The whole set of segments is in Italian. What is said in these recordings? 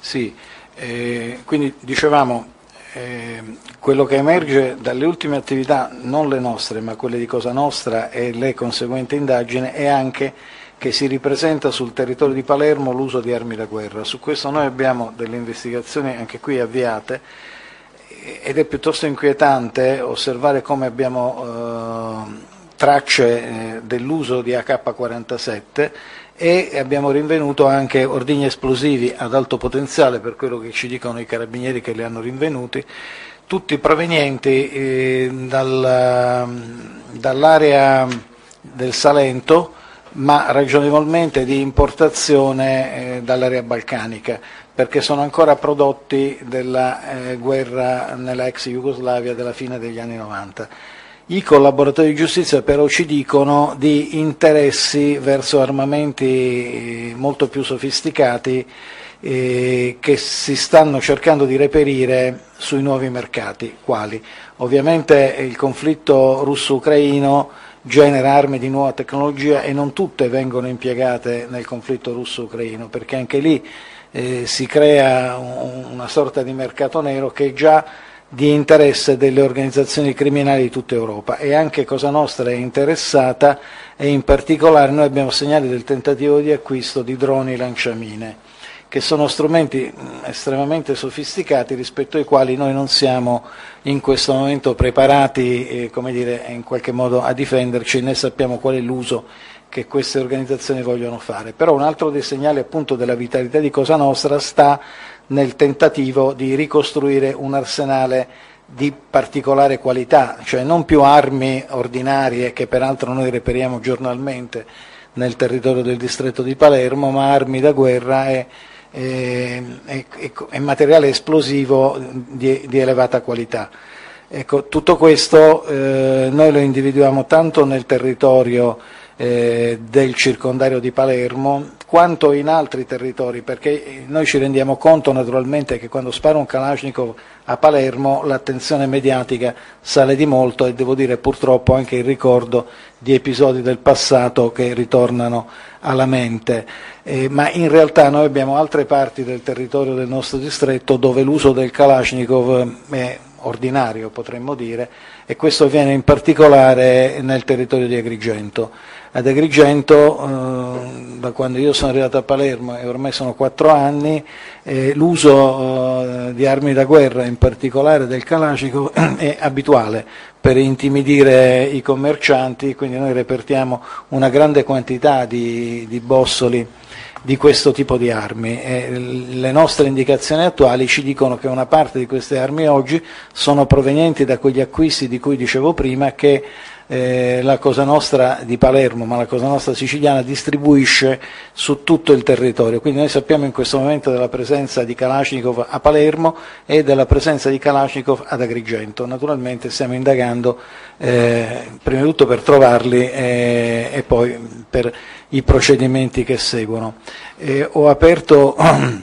Sì, quindi dicevamo, quello che emerge dalle ultime attività, non le nostre, ma quelle di Cosa Nostra e le conseguenti indagini, è anche che si ripresenta sul territorio di Palermo l'uso di armi da guerra. Su questo noi abbiamo delle investigazioni anche qui avviate ed è piuttosto inquietante osservare come abbiamo tracce dell'uso di AK-47 e abbiamo rinvenuto anche ordigni esplosivi ad alto potenziale, per quello che ci dicono i carabinieri che li hanno rinvenuti, tutti provenienti dall'area del Salento, ma ragionevolmente di importazione dall'area balcanica, perché sono ancora prodotti della guerra nella ex Jugoslavia della fine degli anni 90. I collaboratori di giustizia però ci dicono di interessi verso armamenti molto più sofisticati che si stanno cercando di reperire sui nuovi mercati. Quali? Ovviamente il conflitto russo-ucraino genera armi di nuova tecnologia e non tutte vengono impiegate nel conflitto russo-ucraino, perché anche lì si crea una sorta di mercato nero che è già di interesse delle organizzazioni criminali di tutta Europa, e anche Cosa Nostra è interessata, e in particolare noi abbiamo segnali del tentativo di acquisto di droni lanciamine, che sono strumenti estremamente sofisticati rispetto ai quali noi non siamo in questo momento preparati in qualche modo a difenderci, né sappiamo qual è l'uso che queste organizzazioni vogliono fare. Però un altro dei segnali appunto della vitalità di Cosa Nostra sta nel tentativo di ricostruire un arsenale di particolare qualità, cioè non più armi ordinarie che peraltro noi reperiamo giornalmente nel territorio del distretto di Palermo, ma armi da guerra e materiale esplosivo di elevata qualità. Ecco, tutto questo noi lo individuiamo tanto nel territorio del circondario di Palermo quanto in altri territori, perché noi ci rendiamo conto naturalmente che quando spara un Kalashnikov a Palermo l'attenzione mediatica sale di molto, e devo dire purtroppo anche il ricordo di episodi del passato che ritornano alla mente, ma in realtà noi abbiamo altre parti del territorio del nostro distretto dove l'uso del Kalashnikov è ordinario, potremmo dire, e questo avviene in particolare nel territorio di Agrigento. Ad Agrigento, da quando io sono arrivato a Palermo, e ormai sono 4 anni, l'uso di armi da guerra, in particolare del Kalashnikov, è abituale per intimidire i commercianti, quindi noi repertiamo una grande quantità di bossoli di questo tipo di armi. Le nostre indicazioni attuali ci dicono che una parte di queste armi oggi sono provenienti da quegli acquisti di cui dicevo prima, che la Cosa Nostra di Palermo, ma la Cosa Nostra siciliana, distribuisce su tutto il territorio. Quindi noi sappiamo in questo momento della presenza di Kalashnikov a Palermo e della presenza di Kalashnikov ad Agrigento. Naturalmente stiamo indagando prima di tutto per trovarli e poi per i procedimenti che seguono. Ho aperto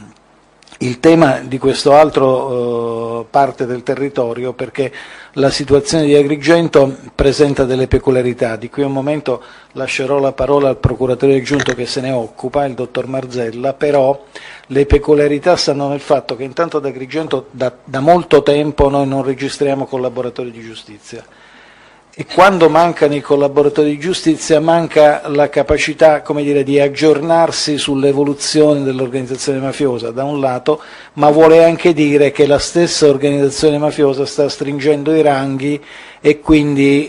il tema di questo altro parte del territorio perché la situazione di Agrigento presenta delle peculiarità. Di qui a un momento lascerò la parola al procuratore aggiunto che se ne occupa, il dottor Marzella, però le peculiarità stanno nel fatto che intanto ad Agrigento da molto tempo noi non registriamo collaboratori di giustizia. E quando mancano i collaboratori di giustizia manca la capacità, di aggiornarsi sull'evoluzione dell'organizzazione mafiosa da un lato, ma vuole anche dire che la stessa organizzazione mafiosa sta stringendo i ranghi e quindi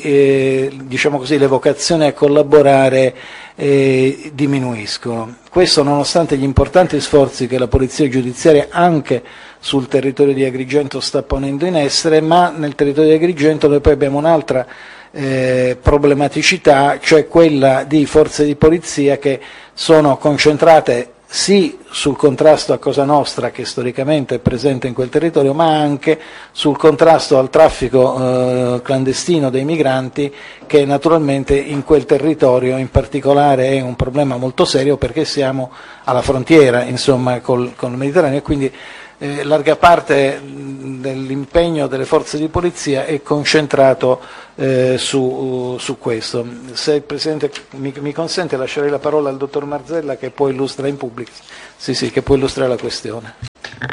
le vocazioni a collaborare diminuiscono. Questo nonostante gli importanti sforzi che la polizia giudiziaria anche sul territorio di Agrigento sta ponendo in essere, ma nel territorio di Agrigento noi poi abbiamo un'altra problematicità, cioè quella di forze di polizia che sono concentrate sì sul contrasto a Cosa Nostra, che storicamente è presente in quel territorio, ma anche sul contrasto al traffico clandestino dei migranti, che naturalmente in quel territorio in particolare è un problema molto serio, perché siamo alla frontiera col Mediterraneo, e quindi larga parte dell'impegno delle forze di polizia è concentrato su questo. Se il Presidente mi consente, lascerei la parola al dottor Marzella che può illustrare in pubblico, che può illustrare la questione.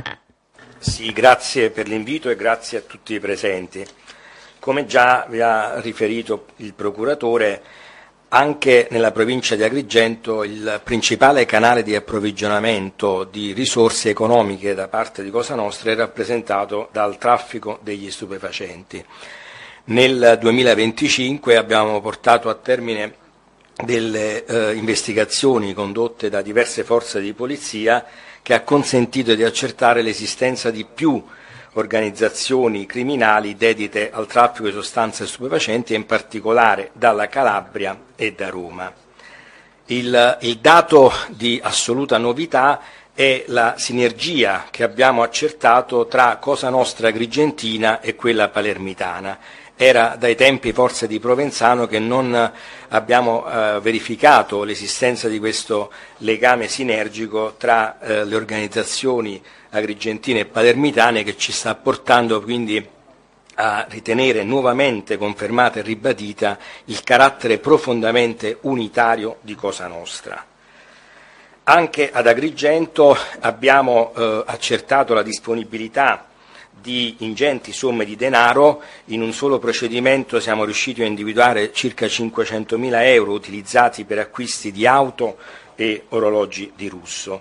Sì, grazie per l'invito e grazie a tutti i presenti. Come già vi ha riferito il procuratore, anche nella provincia di Agrigento il principale canale di approvvigionamento di risorse economiche da parte di Cosa Nostra è rappresentato dal traffico degli stupefacenti. Nel 2025 abbiamo portato a termine delle investigazioni condotte da diverse forze di polizia che ha consentito di accertare l'esistenza di più organizzazioni criminali dedite al traffico di sostanze stupefacenti, e in particolare dalla Calabria e da Roma. Il dato di assoluta novità è la sinergia che abbiamo accertato tra Cosa Nostra agrigentina e quella palermitana. Era dai tempi forse di Provenzano che non abbiamo verificato l'esistenza di questo legame sinergico tra le organizzazioni agrigentine e palermitane, che ci sta portando quindi a ritenere nuovamente confermata e ribadita il carattere profondamente unitario di Cosa Nostra. Anche ad Agrigento abbiamo accertato la disponibilità di ingenti somme di denaro. In un solo procedimento siamo riusciti a individuare circa 500.000 euro utilizzati per acquisti di auto e orologi di lusso.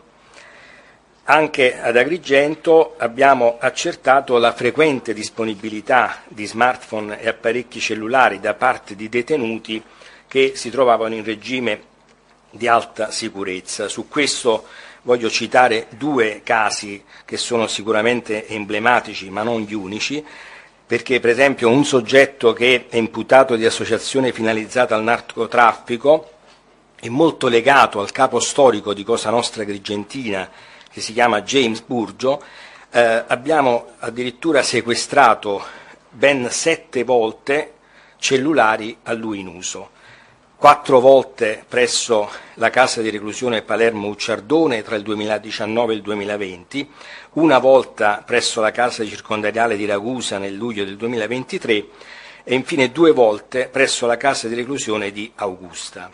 Anche ad Agrigento abbiamo accertato la frequente disponibilità di smartphone e apparecchi cellulari da parte di detenuti che si trovavano in regime di alta sicurezza. Su questo voglio citare due casi che sono sicuramente emblematici, ma non gli unici, perché per esempio un soggetto che è imputato di associazione finalizzata al narcotraffico è molto legato al capo storico di Cosa Nostra Agrigentina, che si chiama James Burgio. Abbiamo addirittura sequestrato ben 7 volte cellulari a lui in uso. 4 volte presso la casa di reclusione Palermo Ucciardone tra il 2019 e il 2020, una volta presso la casa circondariale di Ragusa nel luglio del 2023 e infine 2 volte presso la casa di reclusione di Augusta.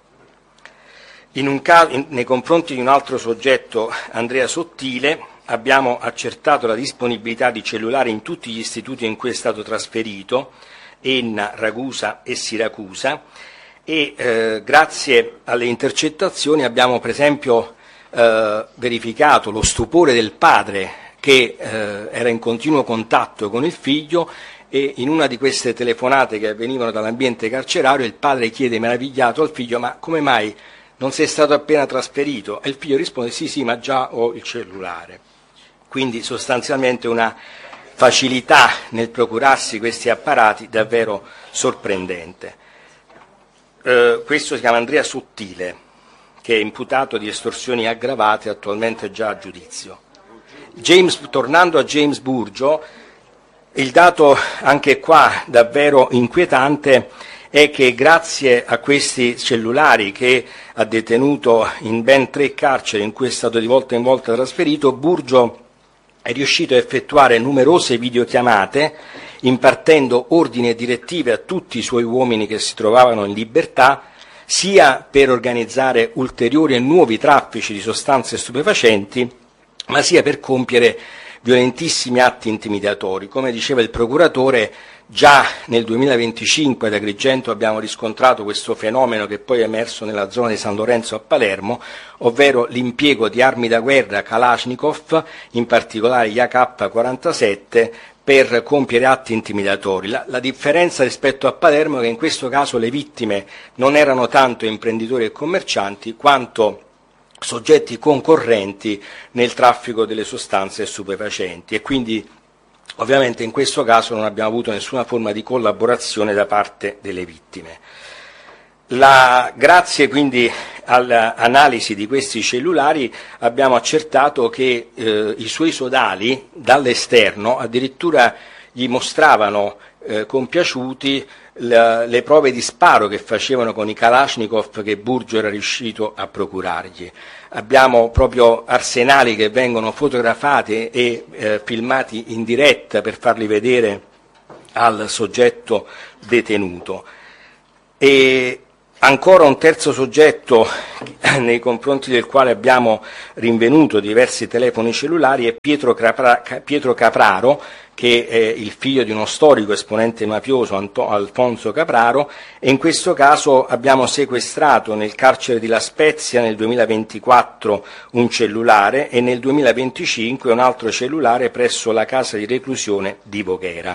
Nei confronti di un altro soggetto, Andrea Sottile, abbiamo accertato la disponibilità di cellulari in tutti gli istituti in cui è stato trasferito, Enna, Ragusa e Siracusa, e grazie alle intercettazioni abbiamo per esempio verificato lo stupore del padre che era in continuo contatto con il figlio, e in una di queste telefonate che avvenivano dall'ambiente carcerario il padre chiede meravigliato al figlio: ma come mai non sei stato appena trasferito? E il figlio risponde: sì, ma già ho il cellulare. Quindi sostanzialmente una facilità nel procurarsi questi apparati davvero sorprendente. Questo si chiama Andrea Sottile, che è imputato di estorsioni aggravate, attualmente già a giudizio. Tornando a James Burgio, il dato anche qua davvero inquietante è che grazie a questi cellulari che ha detenuto in ben 3 carceri in cui è stato di volta in volta trasferito, Burgio è riuscito a effettuare numerose videochiamate, impartendo ordini e direttive a tutti i suoi uomini che si trovavano in libertà, sia per organizzare ulteriori e nuovi traffici di sostanze stupefacenti, ma sia per compiere violentissimi atti intimidatori. Come diceva il procuratore, già nel 2025 ad Agrigento abbiamo riscontrato questo fenomeno che poi è emerso nella zona di San Lorenzo a Palermo, ovvero l'impiego di armi da guerra Kalashnikov, in particolare gli AK-47, per compiere atti intimidatori. La differenza rispetto a Palermo è che in questo caso le vittime non erano tanto imprenditori e commercianti quanto soggetti concorrenti nel traffico delle sostanze stupefacenti, e quindi ovviamente in questo caso non abbiamo avuto nessuna forma di collaborazione da parte delle vittime. Grazie quindi all'analisi di questi cellulari abbiamo accertato che i suoi sodali dall'esterno addirittura gli mostravano compiaciuti le prove di sparo che facevano con i Kalashnikov che Burgio era riuscito a procurargli. Abbiamo proprio arsenali che vengono fotografati e filmati in diretta per farli vedere al soggetto detenuto. E Ancora un terzo soggetto nei confronti del quale abbiamo rinvenuto diversi telefoni cellulari è Pietro Capraro, che è il figlio di uno storico esponente mafioso, Alfonso Capraro, e in questo caso abbiamo sequestrato nel carcere di La Spezia nel 2024 un cellulare e nel 2025 un altro cellulare presso la casa di reclusione di Voghera.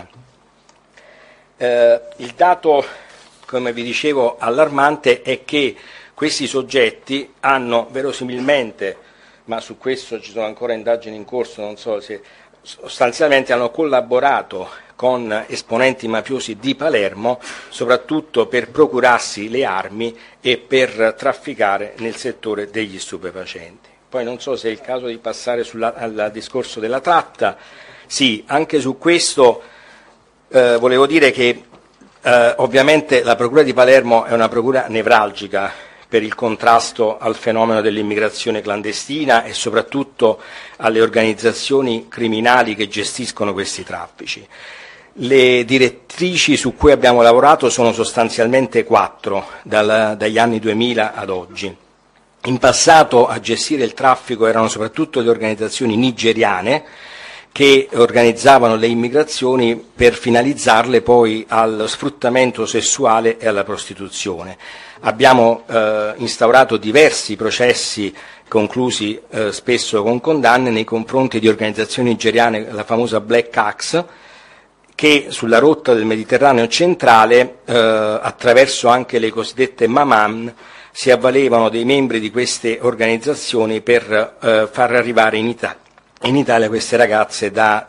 Il dato, come vi dicevo, allarmante è che questi soggetti hanno verosimilmente, ma su questo ci sono ancora indagini in corso, non so se sostanzialmente hanno collaborato con esponenti mafiosi di Palermo, soprattutto per procurarsi le armi e per trafficare nel settore degli stupefacenti. Poi non so se è il caso di passare al discorso della tratta. Sì, anche su questo volevo dire che ovviamente la Procura di Palermo è una procura nevralgica per il contrasto al fenomeno dell'immigrazione clandestina e soprattutto alle organizzazioni criminali che gestiscono questi traffici. Le direttrici su cui abbiamo lavorato sono sostanzialmente 4 dagli anni 2000 ad oggi. In passato a gestire il traffico erano soprattutto le organizzazioni nigeriane che organizzavano le immigrazioni per finalizzarle poi allo sfruttamento sessuale e alla prostituzione. Abbiamo instaurato diversi processi conclusi spesso con condanne nei confronti di organizzazioni nigeriane, la famosa Black Axe, che sulla rotta del Mediterraneo centrale, attraverso anche le cosiddette Mamam, si avvalevano dei membri di queste organizzazioni per far arrivare in Italia queste ragazze da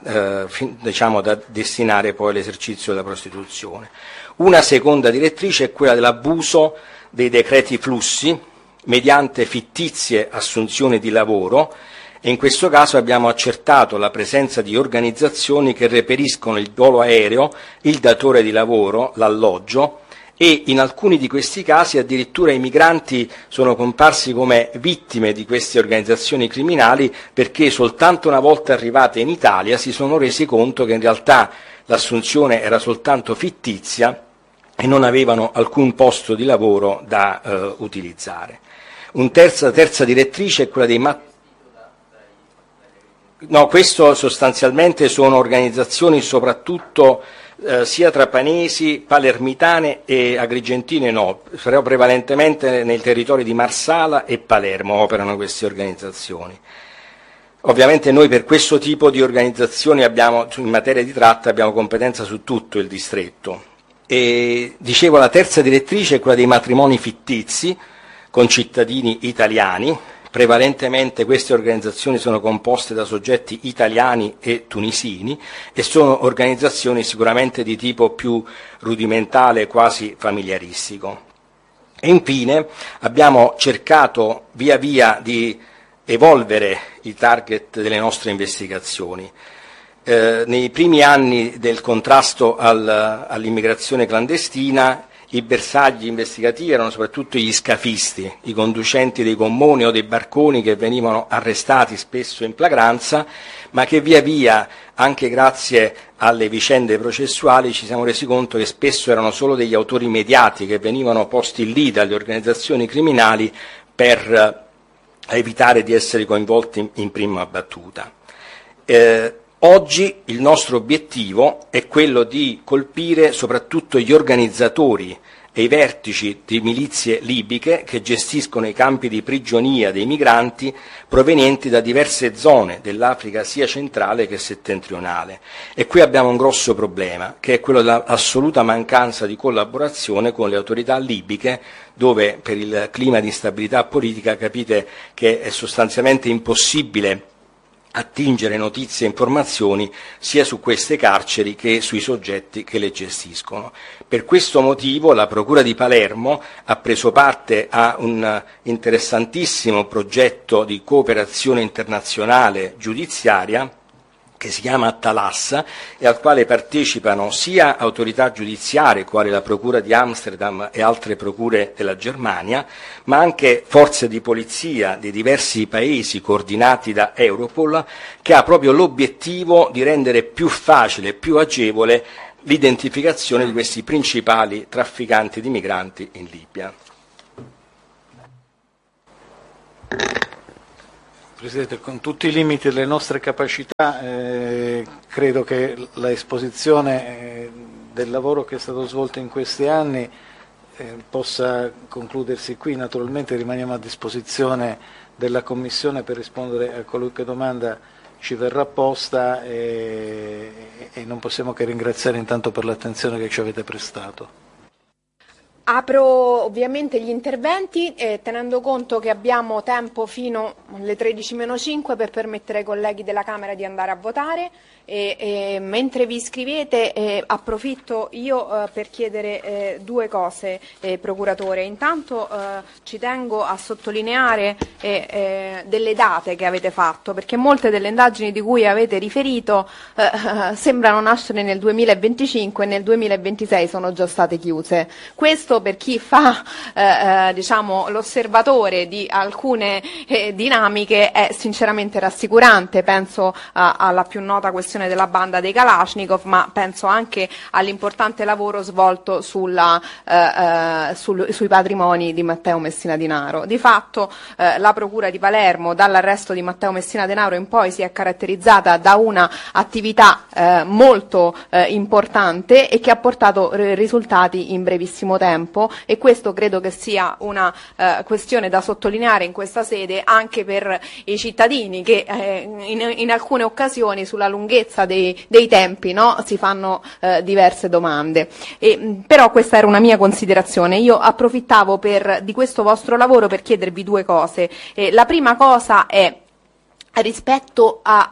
destinare poi all'esercizio della prostituzione. Una seconda direttrice è quella dell'abuso dei decreti flussi mediante fittizie assunzioni di lavoro, e in questo caso abbiamo accertato la presenza di organizzazioni che reperiscono il volo aereo, il datore di lavoro, l'alloggio, e in alcuni di questi casi addirittura i migranti sono comparsi come vittime di queste organizzazioni criminali, perché soltanto una volta arrivate in Italia si sono resi conto che in realtà l'assunzione era soltanto fittizia e non avevano alcun posto di lavoro da utilizzare. Terza direttrice è quella dei No, questo sostanzialmente sono organizzazioni soprattutto sia trapanesi, palermitane e agrigentine no, però prevalentemente nei territori di Marsala e Palermo operano queste organizzazioni. Ovviamente noi per questo tipo di organizzazioni in materia di tratta abbiamo competenza su tutto il distretto. E, dicevo, la terza direttrice è quella dei matrimoni fittizi con cittadini italiani. Prevalentemente queste organizzazioni sono composte da soggetti italiani e tunisini e sono organizzazioni sicuramente di tipo più rudimentale, quasi familiaristico. E infine abbiamo cercato via via di evolvere i target delle nostre investigazioni. Nei primi anni del contrasto all'immigrazione clandestina i bersagli investigativi erano soprattutto gli scafisti, i conducenti dei gommoni o dei barconi che venivano arrestati spesso in flagranza, ma che via via, anche grazie alle vicende processuali, ci siamo resi conto che spesso erano solo degli autori immediati che venivano posti lì dalle organizzazioni criminali per evitare di essere coinvolti in prima battuta. Oggi il nostro obiettivo è quello di colpire soprattutto gli organizzatori e i vertici di milizie libiche che gestiscono i campi di prigionia dei migranti provenienti da diverse zone dell'Africa sia centrale che settentrionale. E qui abbiamo un grosso problema, che è quello dell'assoluta mancanza di collaborazione con le autorità libiche, dove per il clima di instabilità politica capite che è sostanzialmente impossibile attingere notizie e informazioni sia su queste carceri che sui soggetti che le gestiscono. Per questo motivo la Procura di Palermo ha preso parte a un interessantissimo progetto di cooperazione internazionale giudiziaria che si chiama Attalassa e al quale partecipano sia autorità giudiziarie, quali la Procura di Amsterdam e altre procure della Germania, ma anche forze di polizia di diversi paesi coordinati da Europol, che ha proprio l'obiettivo di rendere più facile e più agevole l'identificazione di questi principali trafficanti di migranti in Libia. Presidente, con tutti i limiti delle nostre capacità, credo che la esposizione del lavoro che è stato svolto in questi anni possa concludersi qui. Naturalmente rimaniamo a disposizione della Commissione per rispondere a qualunque domanda ci verrà posta e non possiamo che ringraziare intanto per l'attenzione che ci avete prestato. Apro ovviamente gli interventi tenendo conto che abbiamo tempo fino alle 13:05 per permettere ai colleghi della Camera di andare a votare e mentre vi iscrivete approfitto io per chiedere due cose, Procuratore. Intanto ci tengo a sottolineare delle date che avete fatto, perché molte delle indagini di cui avete riferito sembrano nascere nel 2025 e nel 2026 sono già state chiuse. Questo per chi fa diciamo, l'osservatore di alcune dinamiche è sinceramente rassicurante. Penso alla più nota questione della banda dei Kalashnikov, ma penso anche all'importante lavoro svolto sui patrimoni di Matteo Messina Denaro. Di fatto la Procura di Palermo dall'arresto di Matteo Messina Denaro in poi si è caratterizzata da una attività molto importante e che ha portato risultati in brevissimo tempo, e questo credo che sia una questione da sottolineare in questa sede anche per i cittadini che in alcune occasioni sulla lunghezza dei tempi, no, si fanno diverse domande. Però questa era una mia considerazione. Io approfittavo di questo vostro lavoro per chiedervi due cose. La prima cosa è rispetto a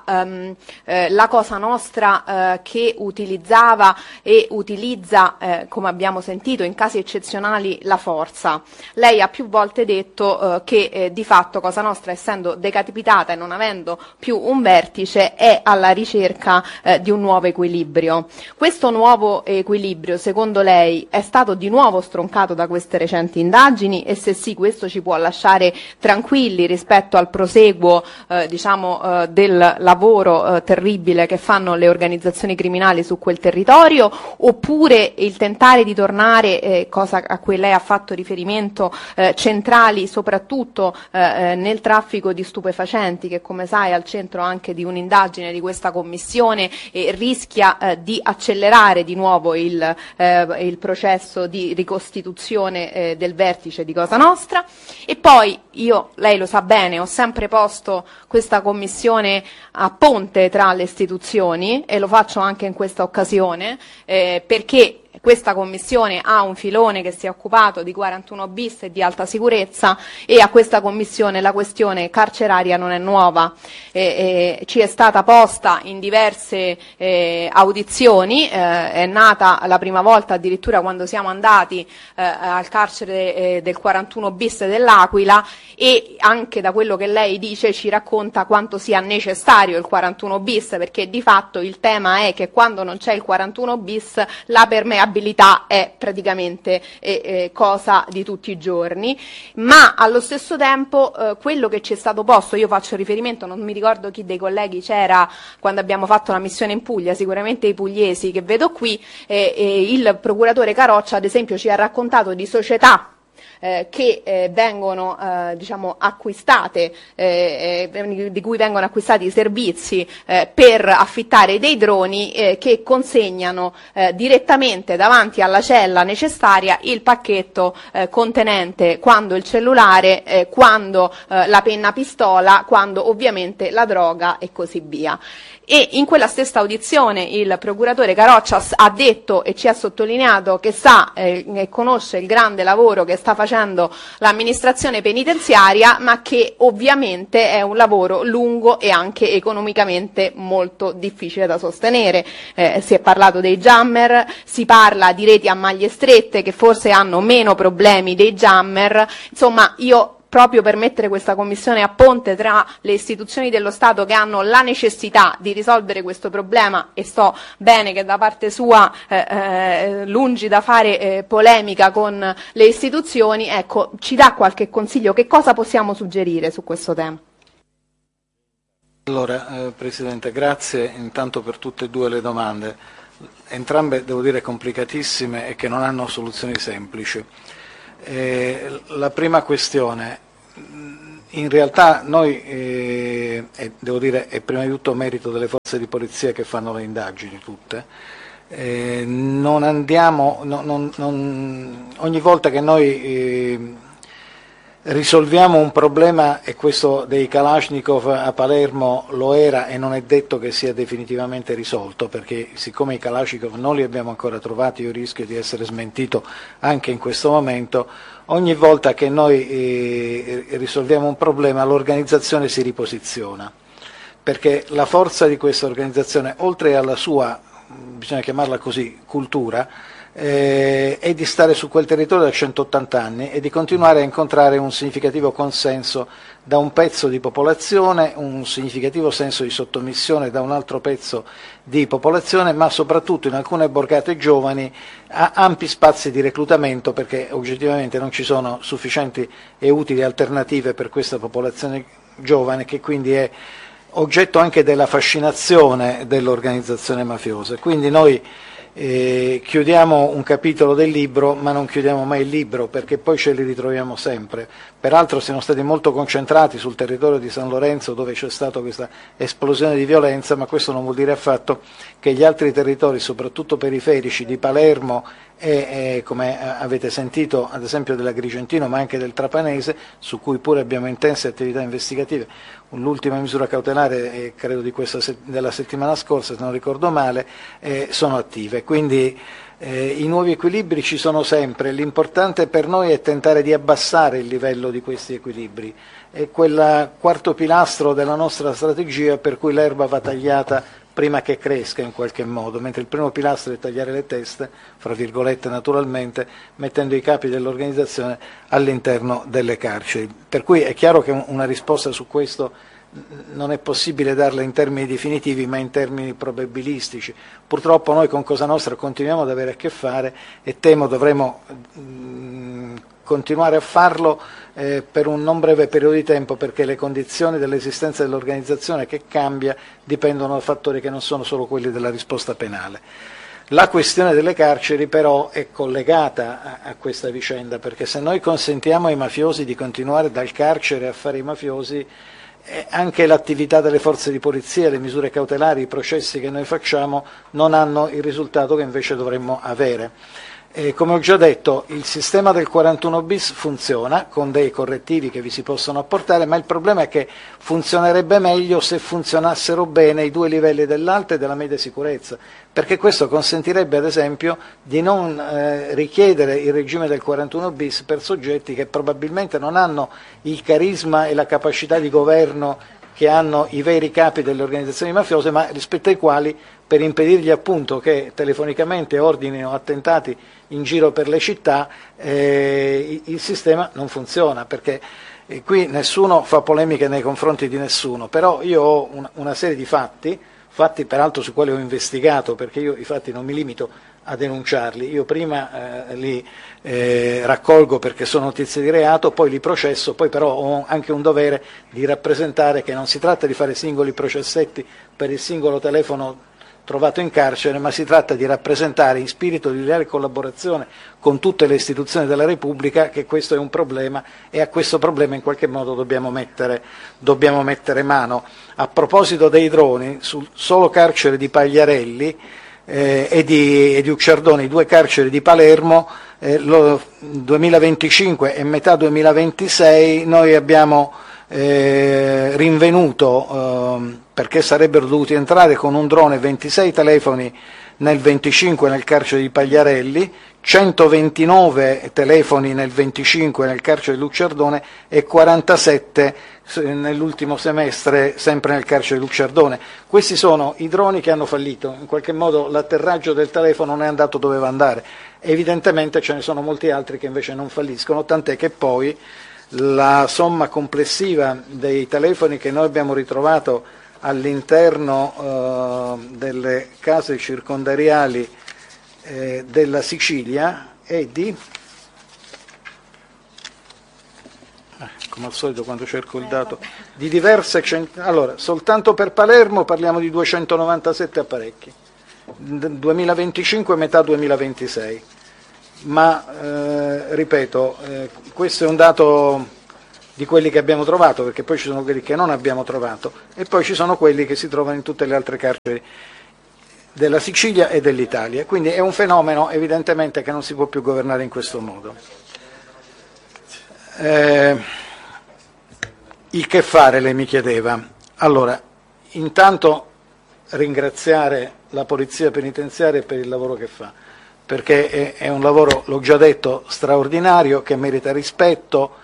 la Cosa Nostra che utilizzava e utilizza, come abbiamo sentito, in casi eccezionali la forza. Lei ha più volte detto che di fatto Cosa Nostra, essendo decapitata e non avendo più un vertice, è alla ricerca di un nuovo equilibrio. Questo nuovo equilibrio, secondo lei, è stato di nuovo stroncato da queste recenti indagini, e se sì, questo ci può lasciare tranquilli rispetto al proseguo diciamo del lavoro terribile che fanno le organizzazioni criminali su quel territorio, oppure il tentare di tornare, cosa a cui lei ha fatto riferimento, centrali soprattutto nel traffico di stupefacenti, che come sai è al centro anche di un'indagine di questa Commissione e rischia di accelerare di nuovo il processo di ricostituzione del vertice di Cosa Nostra. E poi io, lei lo sa bene, ho sempre posto questa Commissione a ponte tra le istituzioni, e lo faccio anche in questa occasione, perché questa Commissione ha un filone che si è occupato di 41 bis e di alta sicurezza, e a questa Commissione la questione carceraria non è nuova. Ci è stata posta in diverse audizioni, è nata la prima volta addirittura quando siamo andati al carcere del 41 bis dell'Aquila, e anche da quello che lei dice ci racconta quanto sia necessario il 41 bis, perché di fatto il tema è che quando non c'è il 41 bis la permeabilità è praticamente cosa di tutti i giorni, ma allo stesso tempo quello che ci è stato posto, io faccio riferimento, non mi ricordo chi dei colleghi c'era quando abbiamo fatto la missione in Puglia, sicuramente i pugliesi che vedo qui, il procuratore Caroccia ad esempio ci ha raccontato di società che vengono diciamo acquistate, di cui vengono acquistati i servizi per affittare dei droni che consegnano direttamente davanti alla cella necessaria il pacchetto contenente quando il cellulare, quando la penna pistola, quando ovviamente la droga e così via. E in quella stessa audizione il procuratore Caroccia ha detto e ci ha sottolineato che sa e conosce il grande lavoro che sta facendo l'amministrazione penitenziaria, ma che ovviamente è un lavoro lungo e anche economicamente molto difficile da sostenere. Si è parlato dei jammer, si parla di reti a maglie strette che forse hanno meno problemi dei jammer. Insomma, io proprio per mettere questa Commissione a ponte tra le istituzioni dello Stato che hanno la necessità di risolvere questo problema, e so bene che da parte sua, lungi da fare polemica con le istituzioni, ecco, ci dà qualche consiglio? Che cosa possiamo suggerire su questo tema? Allora, Presidente, grazie intanto per tutte e due le domande, entrambe devo dire complicatissime e che non hanno soluzioni semplici. La prima questione, In realtà noi, e devo dire, è prima di tutto merito delle forze di polizia che fanno le indagini tutte, non andiamo, ogni volta che noi risolviamo un problema, e questo dei Kalashnikov a Palermo lo era e non è detto che sia definitivamente risolto, perché siccome i Kalashnikov non li abbiamo ancora trovati, io rischio di essere smentito anche in questo momento, ogni volta che noi risolviamo un problema l'organizzazione si riposiziona, perché la forza di questa organizzazione, oltre alla sua, bisogna chiamarla così, cultura, è di stare su quel territorio da 180 anni e di continuare a incontrare un significativo consenso da un pezzo di popolazione, un significativo senso di sottomissione da un altro pezzo di popolazione, ma soprattutto in alcune borgate giovani ha ampi spazi di reclutamento, perché oggettivamente non ci sono sufficienti e utili alternative per questa popolazione giovane, che quindi è oggetto anche della fascinazione dell'organizzazione mafiosa. Quindi noi chiudiamo un capitolo del libro, ma non chiudiamo mai il libro, perché poi ce li ritroviamo sempre. Peraltro siamo stati molto concentrati sul territorio di San Lorenzo, dove c'è stata questa esplosione di violenza, ma questo non vuol dire affatto che gli altri territori, soprattutto periferici, di Palermo e come avete sentito ad esempio dell'Agrigentino, ma anche del Trapanese, su cui pure abbiamo intense attività investigative. L'ultima misura cautelare, credo della settimana scorsa, se non ricordo male, sono attive. Quindi i nuovi equilibri ci sono sempre, l'importante per noi è tentare di abbassare il livello di questi equilibri. È quel quarto pilastro della nostra strategia per cui l'erba va tagliata prima che cresca in qualche modo, mentre il primo pilastro è tagliare le teste, fra virgolette naturalmente, mettendo i capi dell'organizzazione all'interno delle carceri. Per cui è chiaro che una risposta su questo non è possibile darla in termini definitivi, ma in termini probabilistici. Purtroppo noi con Cosa Nostra continuiamo ad avere a che fare e temo dovremo continuare a farlo per un non breve periodo di tempo, perché le condizioni dell'esistenza dell'organizzazione che cambia dipendono da fattori che non sono solo quelli della risposta penale. La questione delle carceri però è collegata a questa vicenda, perché se noi consentiamo ai mafiosi di continuare dal carcere a fare i mafiosi, anche l'attività delle forze di polizia, le misure cautelari, i processi che noi facciamo non hanno il risultato che invece dovremmo avere. Come ho già detto, il sistema del 41 bis funziona con dei correttivi che vi si possono apportare, ma il problema è che funzionerebbe meglio se funzionassero bene i due livelli dell'alta e della media sicurezza, perché questo consentirebbe ad esempio di non richiedere il regime del 41 bis per soggetti che probabilmente non hanno il carisma e la capacità di governo che hanno i veri capi delle organizzazioni mafiose, ma rispetto ai quali, per impedirgli appunto che telefonicamente ordinino attentati in giro per le città, il sistema non funziona, perché qui nessuno fa polemiche nei confronti di nessuno, però io ho una serie di fatti peraltro sui quali ho investigato, perché io i fatti non mi limito a denunciarli, io prima li raccolgo perché sono notizie di reato, poi li processo, poi però ho anche un dovere di rappresentare che non si tratta di fare singoli processetti per il singolo telefono trovato in carcere, ma si tratta di rappresentare in spirito di leale collaborazione con tutte le istituzioni della Repubblica che questo è un problema e a questo problema in qualche modo dobbiamo mettere mano. A proposito dei droni, sul solo carcere di Pagliarelli e di Ucciardone, i due carceri di Palermo, 2025 e metà 2026 noi abbiamo rinvenuto, perché sarebbero dovuti entrare con un drone 26 telefoni nel 25 nel carcere di Pagliarelli, 129 telefoni nel 25 nel carcere di Lucciardone e 47 nell'ultimo semestre sempre nel carcere di Lucciardone. Questi sono i droni che hanno fallito, in qualche modo l'atterraggio del telefono non è andato dove doveva andare, evidentemente ce ne sono molti altri che invece non falliscono, tant'è che poi la somma complessiva dei telefoni che noi abbiamo ritrovato all'interno delle case circondariali della Sicilia è di, come al solito quando cerco il dato, di diverse allora soltanto per Palermo parliamo di 297 apparecchi, 2025 metà 2026. Ma ripeto, questo è un dato di quelli che abbiamo trovato, perché poi ci sono quelli che non abbiamo trovato e poi ci sono quelli che si trovano in tutte le altre carceri della Sicilia e dell'Italia. Quindi è un fenomeno evidentemente che non si può più governare in questo modo. Il che fare, lei mi chiedeva. Allora, intanto ringraziare la Polizia Penitenziaria per il lavoro che fa, perché è un lavoro, l'ho già detto, straordinario, che merita rispetto.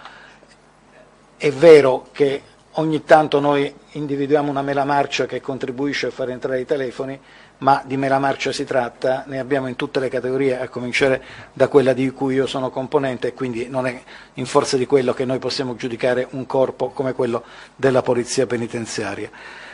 È vero che ogni tanto noi individuiamo una mela marcia che contribuisce a far entrare i telefoni, ma di mela marcia si tratta, ne abbiamo in tutte le categorie, a cominciare da quella di cui io sono componente, e quindi non è in forza di quello che noi possiamo giudicare un corpo come quello della Polizia Penitenziaria.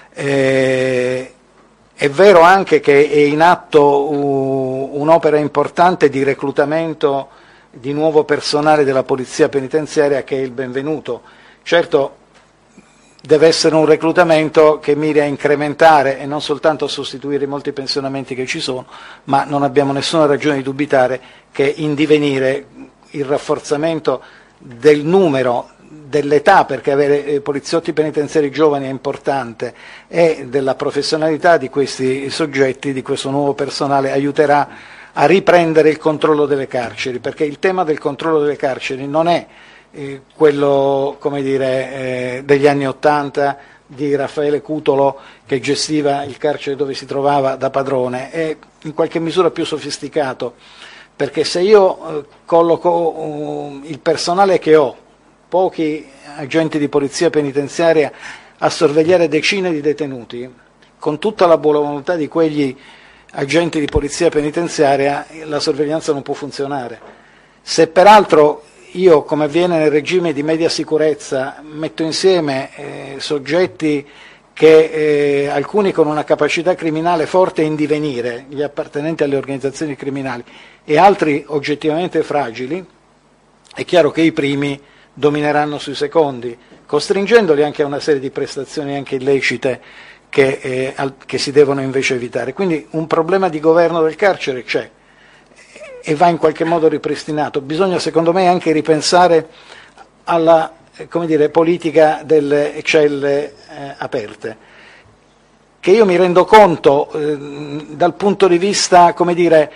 È vero anche che è in atto un'opera importante di reclutamento di nuovo personale della Polizia Penitenziaria, che è il benvenuto. Certo, deve essere un reclutamento che miri a incrementare e non soltanto a sostituire i molti pensionamenti che ci sono, ma non abbiamo nessuna ragione di dubitare che in divenire il rafforzamento del numero, dell'età, perché avere poliziotti penitenziari giovani è importante, e della professionalità di questi soggetti, di questo nuovo personale, aiuterà a riprendere il controllo delle carceri, perché il tema del controllo delle carceri non è quello, come dire, degli anni '80 di Raffaele Cutolo, che gestiva il carcere dove si trovava da padrone. È in qualche misura più sofisticato, perché se io colloco il personale che ho, pochi agenti di polizia penitenziaria, a sorvegliare decine di detenuti, con tutta la buona volontà di quegli agenti di polizia penitenziaria, la sorveglianza non può funzionare. Se peraltro io, come avviene nel regime di media sicurezza, metto insieme soggetti che alcuni con una capacità criminale forte in divenire, gli appartenenti alle organizzazioni criminali, e altri oggettivamente fragili, è chiaro che i primi domineranno sui secondi, costringendoli anche a una serie di prestazioni anche illecite che si devono invece evitare. Quindi un problema di governo del carcere c'è e va in qualche modo ripristinato. Bisogna, secondo me, anche ripensare alla, come dire, politica delle celle aperte, che io mi rendo conto dal punto di vista, come dire,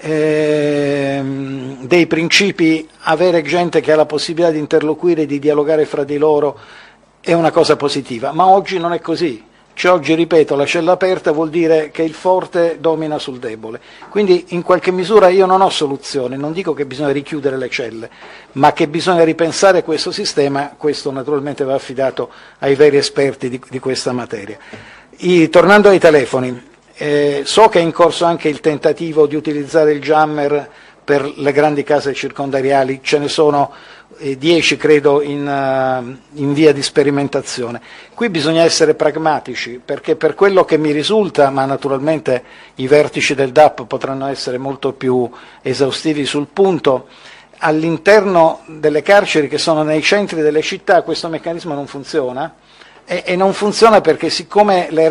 dei principi, avere gente che ha la possibilità di interloquire, di dialogare fra di loro è una cosa positiva, ma oggi non è così. Cioè, oggi, ripeto, la cella aperta vuol dire che il forte domina sul debole. Quindi in qualche misura io non ho soluzione, non dico che bisogna richiudere le celle, ma che bisogna ripensare questo sistema. Questo naturalmente va affidato ai veri esperti di questa materia. Tornando ai telefoni, so che è in corso anche il tentativo di utilizzare il jammer per le grandi case circondariali, ce ne sono 10 credo in via di sperimentazione. Qui bisogna essere pragmatici, perché per quello che mi risulta, ma naturalmente i vertici del DAP potranno essere molto più esaustivi sul punto, all'interno delle carceri che sono nei centri delle città questo meccanismo non funziona, e non funziona perché, siccome le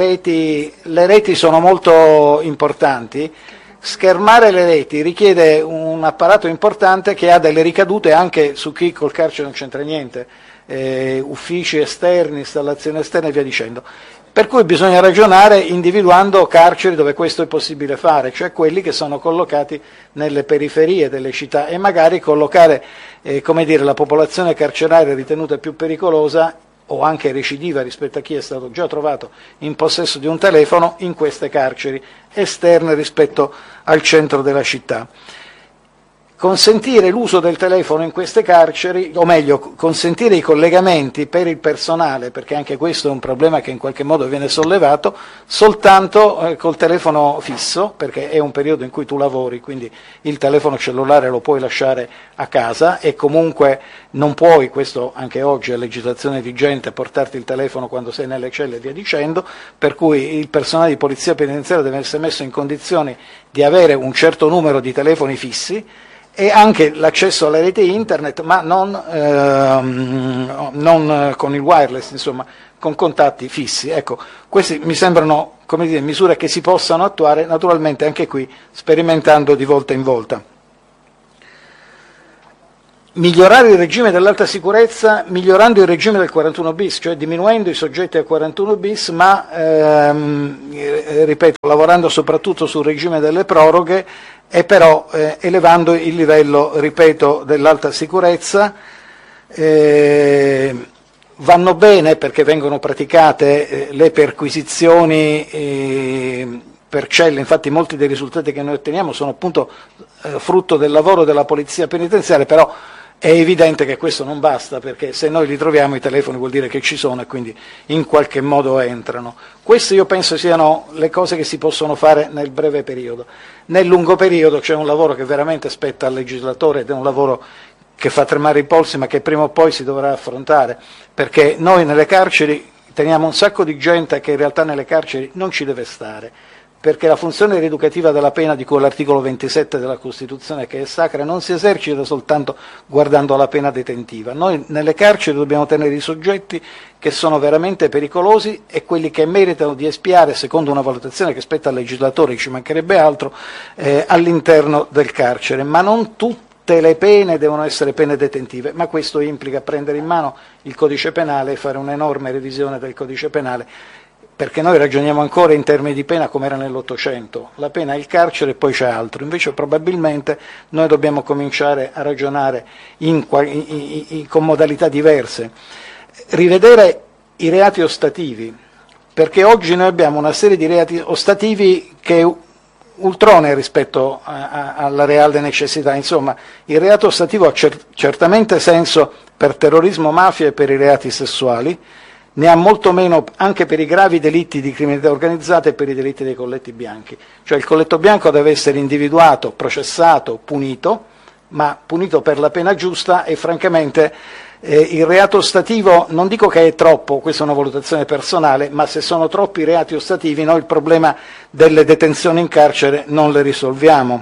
reti sono molto importanti, schermare le reti richiede un apparato importante che ha delle ricadute anche su chi col carcere non c'entra niente, uffici esterni, installazioni esterne e via dicendo. Per cui bisogna ragionare individuando carceri dove questo è possibile fare, cioè quelli che sono collocati nelle periferie delle città, e magari collocare la popolazione carceraria ritenuta più pericolosa o anche recidiva rispetto a chi è stato già trovato in possesso di un telefono in queste carceri esterne rispetto al centro della città. Consentire l'uso del telefono in queste carceri, o meglio, consentire i collegamenti per il personale, perché anche questo è un problema che in qualche modo viene sollevato, soltanto col telefono fisso, perché è un periodo in cui tu lavori, quindi il telefono cellulare lo puoi lasciare a casa, e comunque non puoi, questo anche oggi è legislazione vigente, portarti il telefono quando sei nelle celle e via dicendo, per cui il personale di polizia penitenziaria deve essere messo in condizioni di avere un certo numero di telefoni fissi, e anche l'accesso alla rete internet, ma non con il wireless, insomma, con contatti fissi. Ecco, questi mi sembrano, misure che si possano attuare, naturalmente anche qui sperimentando di volta in volta. migliorare il regime dell'alta sicurezza migliorando il regime del 41 bis, cioè diminuendo i soggetti al 41 bis, ma ripeto, lavorando soprattutto sul regime delle proroghe e però elevando il livello, ripeto, dell'alta sicurezza. Vanno bene perché vengono praticate le perquisizioni per celle, infatti molti dei risultati che noi otteniamo sono appunto frutto del lavoro della polizia penitenziaria, però è evidente che questo non basta, perché se noi li troviamo i telefoni vuol dire che ci sono e quindi in qualche modo entrano. Queste io penso siano le cose che si possono fare nel breve periodo. Nel lungo periodo c'è un lavoro che veramente spetta al legislatore ed è un lavoro che fa tremare i polsi, ma che prima o poi si dovrà affrontare, perché noi nelle carceri teniamo un sacco di gente che in realtà nelle carceri non ci deve stare, perché la funzione rieducativa della pena di cui l'articolo 27 della Costituzione, che è sacra, non si esercita soltanto guardando la pena detentiva. Noi nelle carceri dobbiamo tenere i soggetti che sono veramente pericolosi e quelli che meritano di espiare, secondo una valutazione che spetta al legislatore, ci mancherebbe altro, all'interno del carcere, ma non tutti. Tutte le pene devono essere pene detentive, ma questo implica prendere in mano il codice penale e fare un'enorme revisione del codice penale, perché noi ragioniamo ancora in termini di pena come era nell'Ottocento, la pena è il carcere e poi c'è altro, invece probabilmente noi dobbiamo cominciare a ragionare con modalità diverse, rivedere i reati ostativi, perché oggi noi abbiamo una serie di reati ostativi che ultrone rispetto alla reale necessità. Insomma, il reato ostativo ha certamente senso per terrorismo, mafia e per i reati sessuali, ne ha molto meno anche per i gravi delitti di criminalità organizzata e per i delitti dei colletti bianchi. Cioè il colletto bianco deve essere individuato, processato, punito, ma punito per la pena giusta e francamente il reato ostativo, non dico che è troppo, questa è una valutazione personale, ma se sono troppi reati ostativi noi il problema delle detenzioni in carcere non le risolviamo.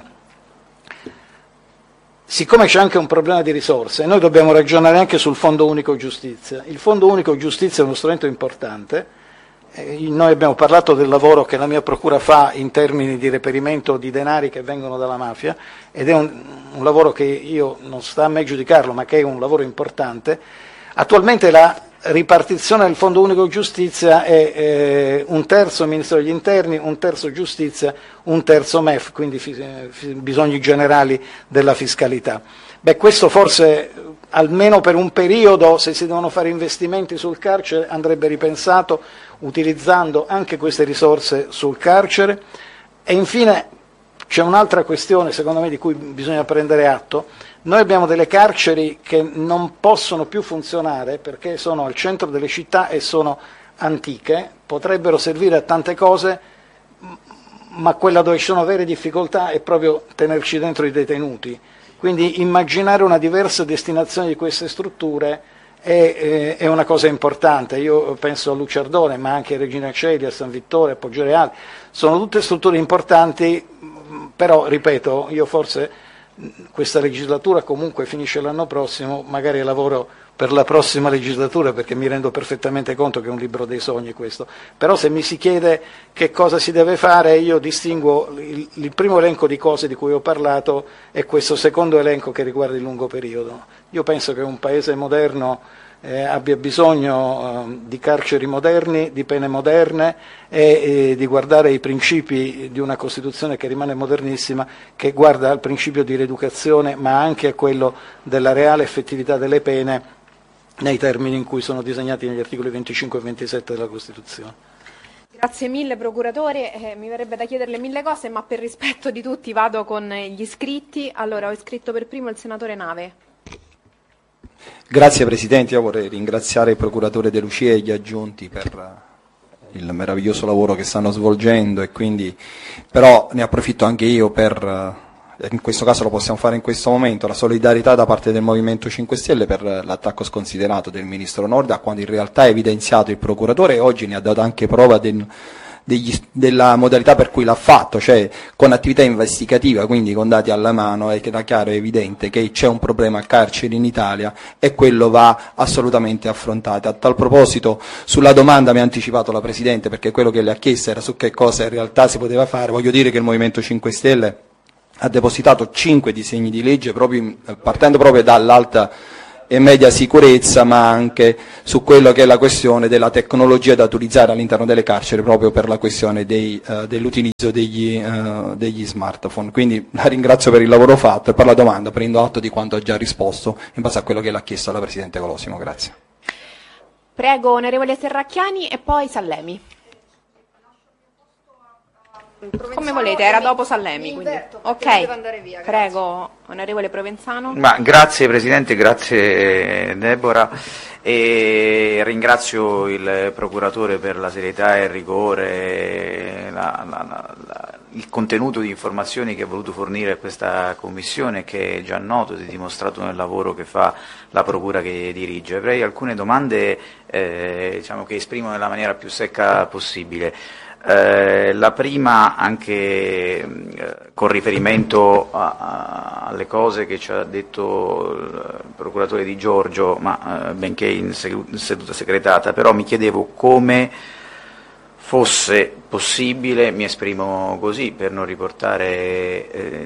Siccome c'è anche un problema di risorse, noi dobbiamo ragionare anche sul Fondo Unico Giustizia. Il Fondo Unico Giustizia è uno strumento importante, noi abbiamo parlato del lavoro che la mia procura fa in termini di reperimento di denari che vengono dalla mafia ed è un lavoro che io non sta a me giudicarlo, ma che è un lavoro importante. Attualmente la ripartizione del Fondo Unico Giustizia è un terzo Ministero degli Interni, un terzo Giustizia, un terzo MEF, quindi bisogni generali della fiscalità. Questo forse almeno per un periodo, se si devono fare investimenti sul carcere, andrebbe ripensato utilizzando anche queste risorse sul carcere. E infine c'è un'altra questione, secondo me, di cui bisogna prendere atto. Noi abbiamo delle carceri che non possono più funzionare perché sono al centro delle città e sono antiche, potrebbero servire a tante cose, ma quella dove ci sono vere difficoltà è proprio tenerci dentro i detenuti. Quindi immaginare una diversa destinazione di queste strutture è una cosa importante. Io penso a Luciardone, ma anche a Regina Coeli, a San Vittore, a Poggioreale, sono tutte strutture importanti, però ripeto, io forse questa legislatura comunque finisce l'anno prossimo, magari lavoro per la prossima legislatura perché mi rendo perfettamente conto che è un libro dei sogni questo, però se mi si chiede che cosa si deve fare io distinguo il primo elenco di cose di cui ho parlato e questo secondo elenco che riguarda il lungo periodo. Io penso che un paese moderno abbia bisogno di carceri moderni, di pene moderne e di guardare i principi di una Costituzione che rimane modernissima, che guarda al principio di rieducazione ma anche a quello della reale effettività delle pene nei termini in cui sono disegnati negli articoli 25 e 27 della Costituzione. Grazie mille Procuratore, mi verrebbe da chiederle mille cose ma per rispetto di tutti vado con gli iscritti. Allora ho iscritto per primo il Senatore Nave. Grazie Presidente, io vorrei ringraziare il Procuratore De Lucia e gli aggiunti per il meraviglioso lavoro che stanno svolgendo e quindi però ne approfitto anche io per, in questo caso lo possiamo fare in questo momento, la solidarietà da parte del Movimento 5 Stelle per l'attacco sconsiderato del Ministro Nordio, quando in realtà ha evidenziato il Procuratore e oggi ne ha dato anche prova della modalità per cui l'ha fatto, cioè con attività investigativa, quindi con dati alla mano, è chiaro e evidente che c'è un problema a carceri in Italia e quello va assolutamente affrontato. A tal proposito, sulla domanda mi ha anticipato la Presidente, perché quello che le ha chiesto era su che cosa in realtà si poteva fare. Voglio dire che il Movimento 5 Stelle ha depositato 5 disegni di legge partendo proprio dall'alta e media sicurezza, ma anche su quello che è la questione della tecnologia da utilizzare all'interno delle carceri, proprio per la questione dell'utilizzo degli smartphone. Quindi la ringrazio per il lavoro fatto e per la domanda, prendo atto di quanto ha già risposto in base a quello che l'ha chiesto la Presidente Colosimo. Grazie. Prego, onorevole Serracchiani e poi Sallemi. Come volete, era dopo Sallemi. Quindi. Ok, prego, onorevole Provenzano. Grazie Presidente, grazie Deborah, e ringrazio il Procuratore per la serietà e il rigore, il contenuto di informazioni che ha voluto fornire a questa Commissione, che è già noto ed è dimostrato nel lavoro che fa la Procura che dirige. Avrei alcune domande che esprimo nella maniera più secca possibile. La prima, anche con riferimento alle cose che ci ha detto il procuratore Di Giorgio, ma benché in seduta segretata, però mi chiedevo come fosse possibile, mi esprimo così per non riportare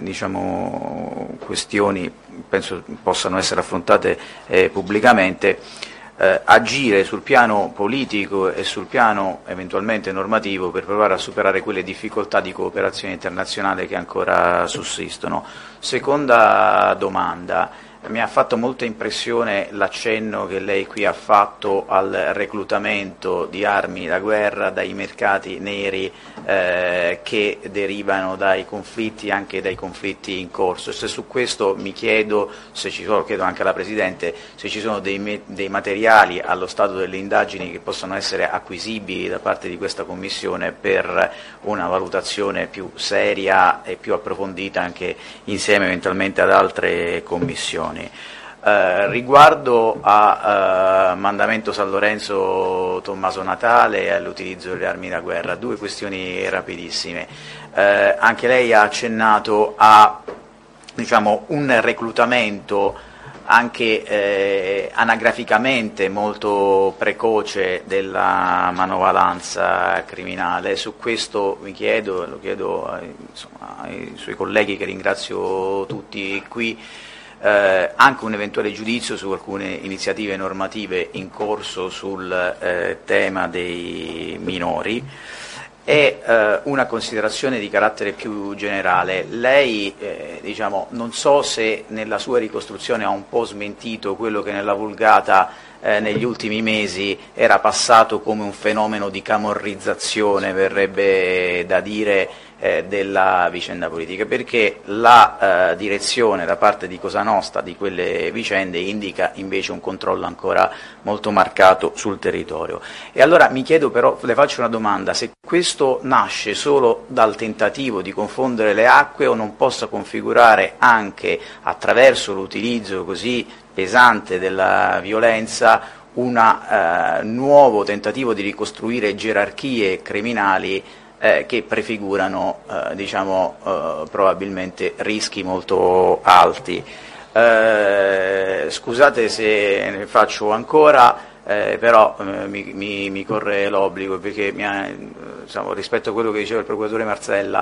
questioni penso possano essere affrontate pubblicamente, agire sul piano politico e sul piano eventualmente normativo per provare a superare quelle difficoltà di cooperazione internazionale che ancora sussistono. Seconda domanda. Mi ha fatto molta impressione l'accenno che lei qui ha fatto al reclutamento di armi da guerra dai mercati neri che derivano dai conflitti, anche dai conflitti in corso. Se su questo mi chiedo, chiedo anche alla Presidente, se ci sono dei materiali allo stato delle indagini che possono essere acquisibili da parte di questa Commissione per una valutazione più seria e più approfondita anche insieme eventualmente ad altre commissioni. Riguardo a Mandamento San Lorenzo Tommaso Natale e all'utilizzo delle armi da guerra, due questioni rapidissime. Anche lei ha accennato a un reclutamento anche anagraficamente molto precoce della manovalanza criminale. Su questo mi chiedo, e lo chiedo ai suoi colleghi che ringrazio tutti qui, anche un eventuale giudizio su alcune iniziative normative in corso sul tema dei minori e una considerazione di carattere più generale. Lei non so se nella sua ricostruzione ha un po' smentito quello che nella Vulgata negli ultimi mesi era passato come un fenomeno di camorrizzazione, verrebbe da dire, della vicenda politica, perché la direzione da parte di Cosa Nostra di quelle vicende indica invece un controllo ancora molto marcato sul territorio. E allora mi chiedo, però, le faccio una domanda: se questo nasce solo dal tentativo di confondere le acque o non possa configurare anche attraverso l'utilizzo così pesante della violenza un nuovo tentativo di ricostruire gerarchie criminali che prefigurano probabilmente rischi molto alti. Scusate se ne faccio ancora, però mi corre l'obbligo, perché rispetto a quello che diceva il procuratore Marzella,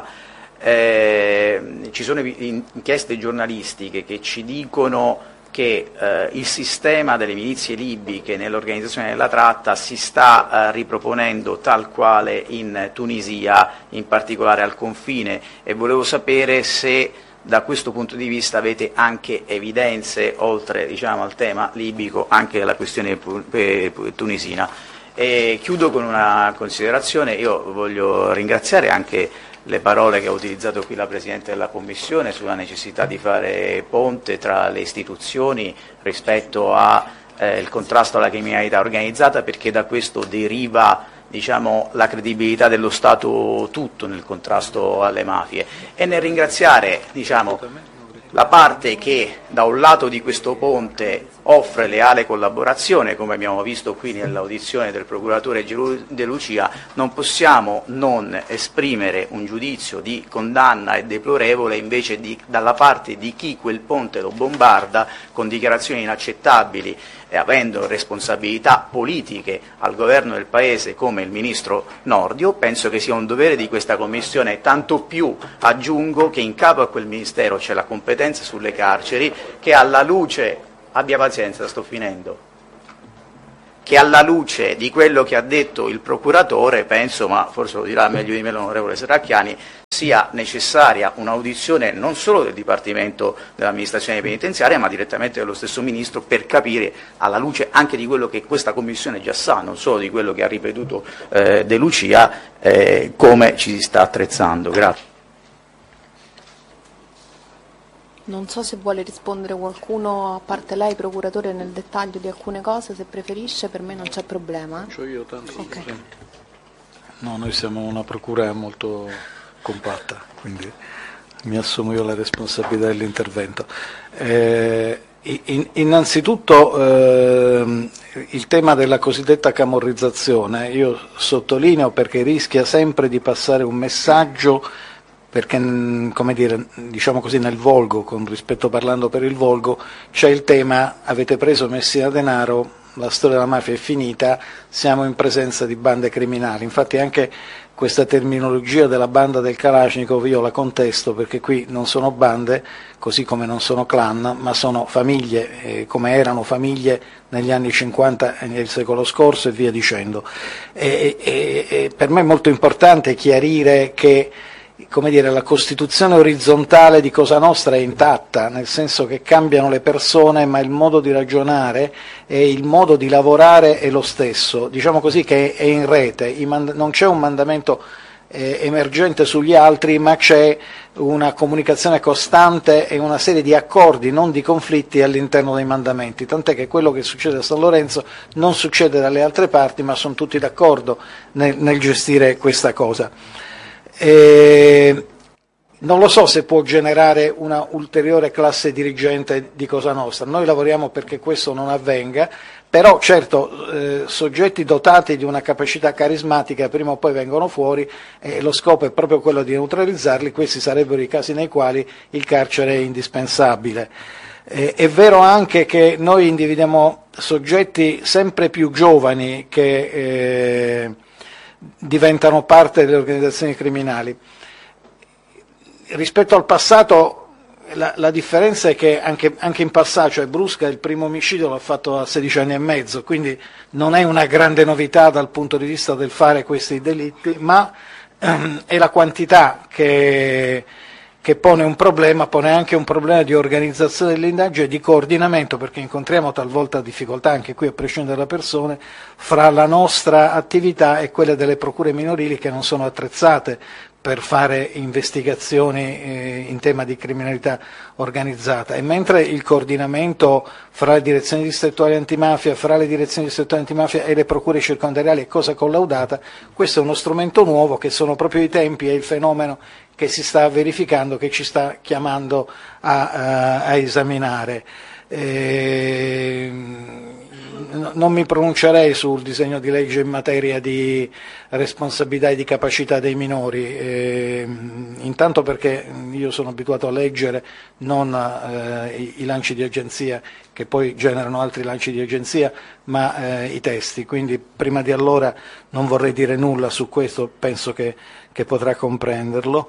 ci sono inchieste giornalistiche che ci dicono che il sistema delle milizie libiche nell'organizzazione della tratta si sta riproponendo tal quale in Tunisia, in particolare al confine, e volevo sapere se da questo punto di vista avete anche evidenze, oltre al tema libico, anche della questione tunisina. E chiudo con una considerazione. Io voglio ringraziare anche le parole che ha utilizzato qui la Presidente della Commissione sulla necessità di fare ponte tra le istituzioni rispetto al contrasto alla criminalità organizzata, perché da questo deriva la credibilità dello Stato tutto nel contrasto alle mafie, e nel ringraziare la parte che da un lato di questo ponte offre leale collaborazione, come abbiamo visto qui nell'audizione del procuratore De Lucia, non possiamo non esprimere un giudizio di condanna e deplorevole invece dalla parte di chi quel ponte lo bombarda con dichiarazioni inaccettabili e avendo responsabilità politiche al governo del Paese come il Ministro Nordio. Penso che sia un dovere di questa Commissione, tanto più aggiungo che in capo a quel Ministero c'è la competenza sulle carceri, che alla luce, abbia pazienza, sto finendo, che alla luce di quello che ha detto il procuratore, penso, ma forse lo dirà meglio di me l'onorevole Serracchiani, sia necessaria un'audizione non solo del Dipartimento dell'Amministrazione Penitenziaria, ma direttamente dello stesso Ministro, per capire, alla luce anche di quello che questa Commissione già sa, non solo di quello che ha ripetuto De Lucia, come ci si sta attrezzando. Grazie. Non so se vuole rispondere qualcuno, a parte lei, procuratore, nel dettaglio di alcune cose, se preferisce, per me non c'è problema. C'ho io tanto. Okay. No, noi siamo una procura molto compatta, quindi mi assumo io la responsabilità dell'intervento. Innanzitutto il tema della cosiddetta camorrizzazione, io sottolineo perché rischia sempre di passare un messaggio, perché, come dire, diciamo così, nel volgo, con rispetto parlando per il volgo, c'è il tema: avete preso Messina Denaro, la storia della mafia è finita, siamo in presenza di bande criminali. Infatti anche questa terminologia della banda del Kalashnikov io la contesto, perché qui non sono bande, così come non sono clan, ma sono famiglie, come erano famiglie negli anni 50 e nel secolo scorso e via dicendo. Per me è molto importante chiarire che, come dire, la costituzione orizzontale di Cosa Nostra è intatta, nel senso che cambiano le persone, ma il modo di ragionare e il modo di lavorare è lo stesso. Diciamo così che è in rete, non c'è un mandamento emergente sugli altri, ma c'è una comunicazione costante e una serie di accordi, non di conflitti, all'interno dei mandamenti, tant'è che quello che succede a San Lorenzo non succede dalle altre parti, ma sono tutti d'accordo nel gestire questa cosa. Non lo so se può generare una ulteriore classe dirigente di Cosa Nostra, noi lavoriamo perché questo non avvenga, però certo soggetti dotati di una capacità carismatica prima o poi vengono fuori e lo scopo è proprio quello di neutralizzarli. Questi sarebbero i casi nei quali il carcere è indispensabile. È vero anche che noi individuiamo soggetti sempre più giovani che diventano parte delle organizzazioni criminali. Rispetto al passato la differenza è che anche in passato, cioè Brusca, il primo omicidio l'ha fatto a 16 anni e mezzo, quindi non è una grande novità dal punto di vista del fare questi delitti, ma è la quantità che pone un problema, pone anche un problema di organizzazione dell'indagine e di coordinamento, perché incontriamo talvolta difficoltà, anche qui a prescindere dalle persone, fra la nostra attività e quelle delle procure minorili che non sono attrezzate per fare investigazioni in tema di criminalità organizzata, e mentre il coordinamento fra le direzioni distrettuali antimafia, fra le direzioni distrettuali antimafia e le procure circondariali è cosa collaudata, questo è uno strumento nuovo che sono proprio i tempi e il fenomeno che si sta verificando, che ci sta chiamando a esaminare. Non mi pronuncerei sul disegno di legge in materia di responsabilità e di capacità dei minori, intanto perché io sono abituato a leggere non i lanci di agenzia, che poi generano altri lanci di agenzia, ma i testi, quindi prima di allora non vorrei dire nulla su questo, penso che potrà comprenderlo.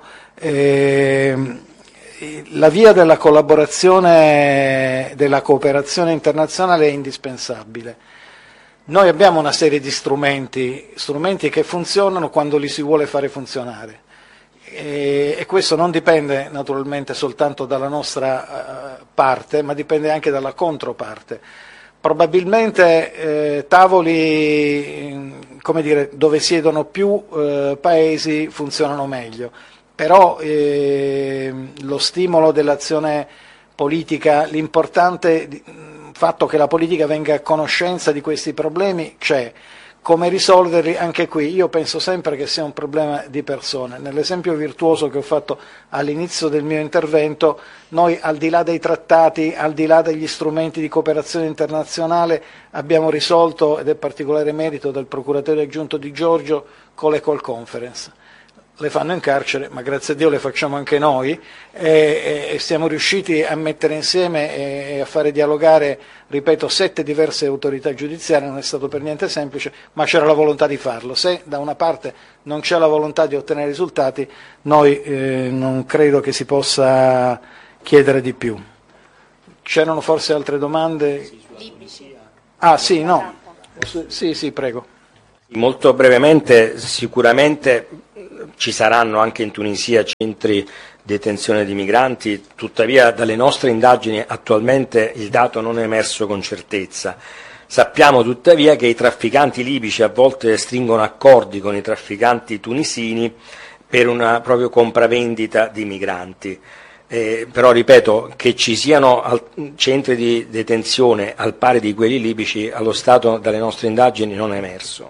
La via della collaborazione, della cooperazione internazionale è indispensabile. Noi abbiamo una serie di strumenti che funzionano quando li si vuole fare funzionare, e questo non dipende naturalmente soltanto dalla nostra parte, ma dipende anche dalla controparte. Probabilmente tavoli, come dire, dove siedono più paesi funzionano meglio. Però lo stimolo dell'azione politica, l'importante fatto che la politica venga a conoscenza di questi problemi c'è, Come risolverli? Anche qui io penso sempre che sia un problema di persone. Nell'esempio virtuoso che ho fatto all'inizio del mio intervento, noi al di là dei trattati, al di là degli strumenti di cooperazione internazionale, abbiamo risolto, ed è particolare merito del procuratore aggiunto Di Giorgio, con le call conference. Le fanno in carcere, ma grazie a Dio le facciamo anche noi, e siamo riusciti a mettere insieme e a fare dialogare, ripeto, 7 diverse autorità giudiziarie. Non è stato per niente semplice, ma c'era la volontà di farlo. Se da una parte non c'è la volontà di ottenere risultati, noi non credo che si possa chiedere di più. C'erano forse altre domande? Ah sì, no. Sì, prego. Molto brevemente, sicuramente ci saranno anche in Tunisia centri di detenzione di migranti, tuttavia dalle nostre indagini attualmente il dato non è emerso con certezza. Sappiamo tuttavia che i trafficanti libici a volte stringono accordi con i trafficanti tunisini per una proprio compravendita di migranti. Però ripeto, che ci siano centri di detenzione al pari di quelli libici, allo stato dalle nostre indagini non è emerso.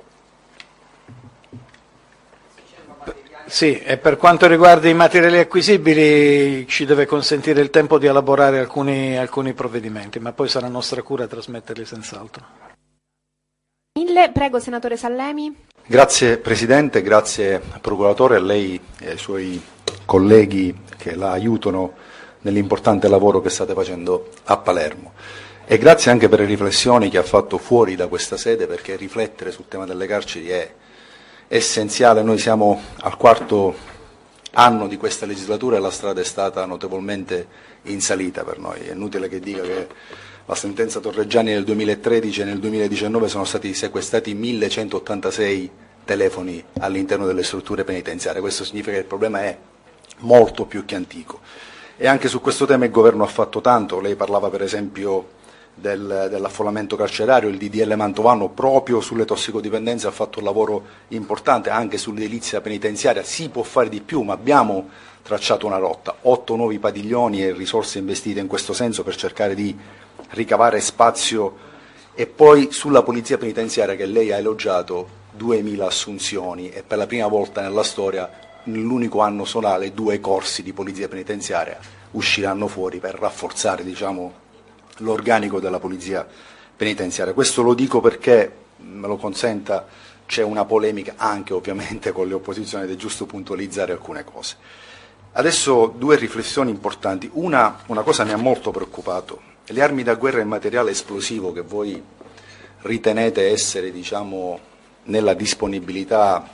Sì, e per quanto riguarda i materiali acquisibili ci deve consentire il tempo di elaborare alcuni provvedimenti, ma poi sarà nostra cura trasmetterli senz'altro. Prego, senatore Sallemi. Grazie Presidente, grazie Procuratore, a lei e ai suoi colleghi che la aiutano nell'importante lavoro che state facendo a Palermo. E grazie anche per le riflessioni che ha fatto fuori da questa sede, perché riflettere sul tema delle carceri è essenziale. Noi siamo al 4º anno di questa legislatura e la strada è stata notevolmente in salita per noi. È inutile che dica che la sentenza Torreggiani nel 2013 e nel 2019 sono stati sequestrati 1186 telefoni all'interno delle strutture penitenziarie. Questo significa che il problema è molto più che antico. E anche su questo tema il Governo ha fatto tanto. Lei parlava per esempio dell'affollamento carcerario, il DDL Mantovano proprio sulle tossicodipendenze ha fatto un lavoro importante, anche sull'edilizia penitenziaria si può fare di più, ma abbiamo tracciato una rotta, 8 nuovi padiglioni e risorse investite in questo senso per cercare di ricavare spazio. E poi sulla polizia penitenziaria, che lei ha elogiato, 2000 assunzioni e per la prima volta nella storia, nell'unico anno solare, 2 corsi di polizia penitenziaria usciranno fuori per rafforzare, l'organico della polizia penitenziaria. Questo lo dico perché, me lo consenta, c'è una polemica anche ovviamente con le opposizioni ed è giusto puntualizzare alcune cose. Adesso 2 riflessioni importanti. Una cosa mi ha molto preoccupato: le armi da guerra e il materiale esplosivo che voi ritenete essere nella disponibilità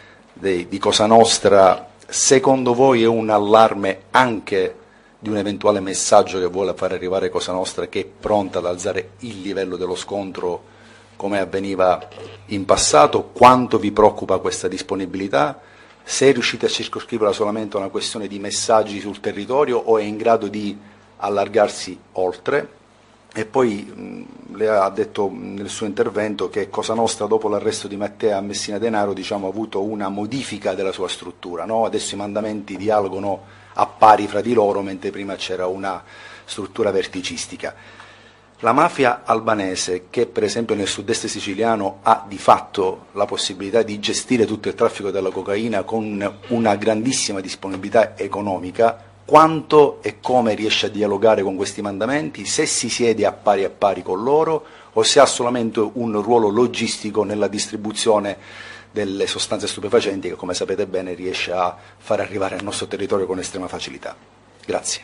di Cosa Nostra, secondo voi è un allarme anche di un eventuale messaggio che vuole far arrivare Cosa Nostra, che è pronta ad alzare il livello dello scontro come avveniva in passato? Quanto vi preoccupa questa disponibilità? Se riuscite a circoscriverla solamente a una questione di messaggi sul territorio o è in grado di allargarsi oltre? E poi lei ha detto nel suo intervento che Cosa Nostra, dopo l'arresto di Matteo a Messina Denaro, ha avuto una modifica della sua struttura, no? Adesso i mandamenti dialogano a pari fra di loro, mentre prima c'era una struttura verticistica. La mafia albanese, che per esempio nel sud-est siciliano ha di fatto la possibilità di gestire tutto il traffico della cocaina con una grandissima disponibilità economica, quanto e come riesce a dialogare con questi mandamenti, se si siede a pari con loro o se ha solamente un ruolo logistico nella distribuzione delle sostanze stupefacenti che, come sapete bene, riesce a far arrivare al nostro territorio con estrema facilità. Grazie.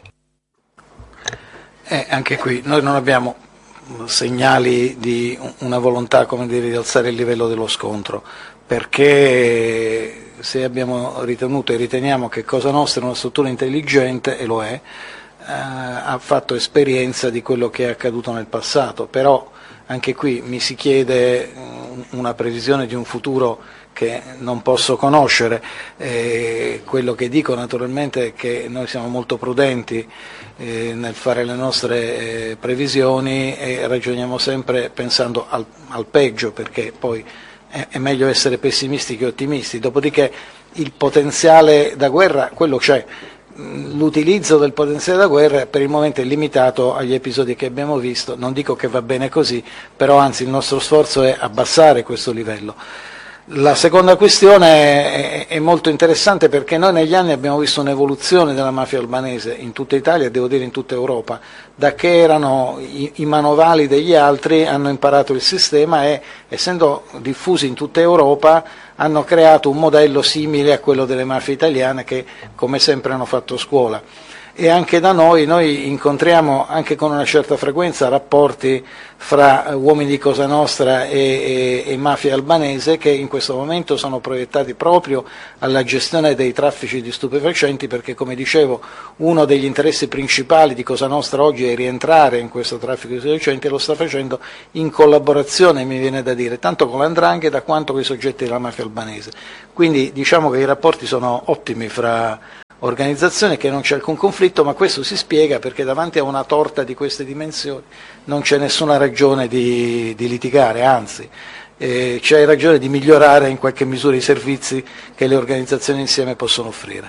Anche qui noi non abbiamo segnali di una volontà, di alzare il livello dello scontro, perché se abbiamo ritenuto e riteniamo che Cosa Nostra è una struttura intelligente, e lo è, ha fatto esperienza di quello che è accaduto nel passato, però anche qui mi si chiede una previsione di un futuro che non posso conoscere. Quello che dico naturalmente è che noi siamo molto prudenti nel fare le nostre previsioni e ragioniamo sempre pensando al peggio, perché poi è meglio essere pessimisti che ottimisti. Dopodiché il potenziale da guerra, quello c'è. l'utilizzo del potenziale da guerra per il momento è limitato agli episodi che abbiamo visto. Non dico che va bene così, però anzi il nostro sforzo è abbassare questo livello. La seconda questione è molto interessante perché noi negli anni abbiamo visto un'evoluzione della mafia albanese in tutta Italia e devo dire in tutta Europa. Da che erano i manovali degli altri hanno imparato il sistema e, essendo diffusi in tutta Europa, hanno creato un modello simile a quello delle mafie italiane che come sempre hanno fatto scuola. E anche da noi incontriamo anche con una certa frequenza rapporti fra uomini di Cosa Nostra e mafia albanese che in questo momento sono proiettati proprio alla gestione dei traffici di stupefacenti, perché come dicevo uno degli interessi principali di Cosa Nostra oggi è rientrare in questo traffico di stupefacenti e lo sta facendo in collaborazione, mi viene da dire, tanto con l''ndrangheta quanto con i soggetti della mafia albanese. Quindi diciamo che i rapporti sono ottimi fra organizzazione, che non c'è alcun conflitto, ma questo si spiega perché davanti a una torta di queste dimensioni non c'è nessuna ragione di litigare, anzi c'è ragione di migliorare in qualche misura i servizi che le organizzazioni insieme possono offrire.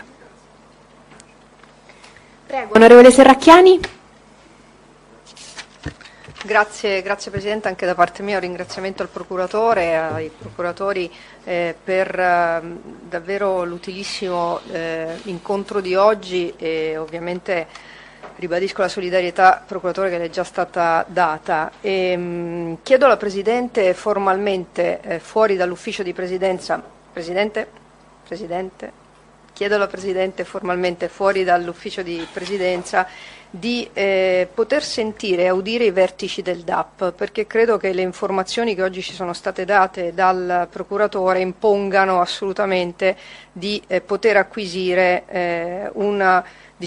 Prego, onorevole Serracchiani. Grazie Presidente, anche da parte mia un ringraziamento al procuratore, ai procuratori per davvero l'utilissimo incontro di oggi e ovviamente ribadisco la solidarietà procuratore che le è già stata data. Chiedo alla Presidente formalmente fuori dall'ufficio di Presidenza, Presidente, chiedo alla Presidente formalmente fuori dall'ufficio di Presidenza di poter sentire e udire i vertici del DAP, perché credo che le informazioni che oggi ci sono state date dal procuratore impongano assolutamente di poter acquisire una